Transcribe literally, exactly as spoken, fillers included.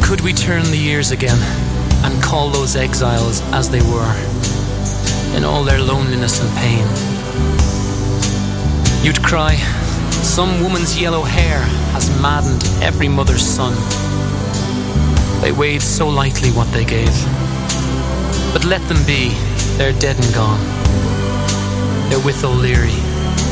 Could we turn the years again and call those exiles as they were, in all their loneliness and pain? You'd cry, some woman's yellow hair has maddened every mother's son. They weighed so lightly what they gave. But let them be, they're dead and gone. They're with O'Leary,